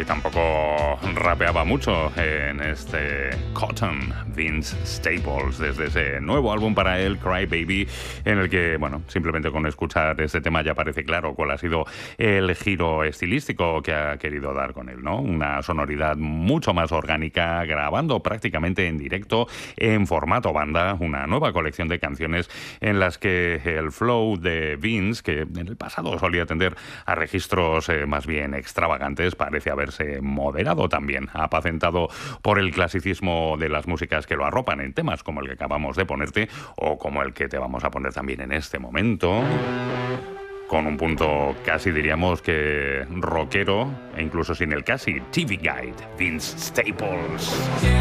Y tampoco rapeaba mucho en este Cotton, Vince Staples, desde ese nuevo álbum para él, Cry Baby, en el que, bueno, simplemente con escuchar este tema ya parece claro cuál ha sido el giro estilístico que ha querido dar con él, ¿no? Una sonoridad mucho más orgánica, grabando prácticamente en directo, en formato banda, una nueva colección de canciones en las que el flow de Vince, que en el pasado solía tender a registros más bien extravagantes, parece haberse moderado también, apacentado por el clasicismo de las músicas que lo arropan en temas como el que acabamos de ponerte o como el que te vamos a poner también en este momento, con un punto casi diríamos que rockero e incluso sin el casi, TV Guide, Vince Staples.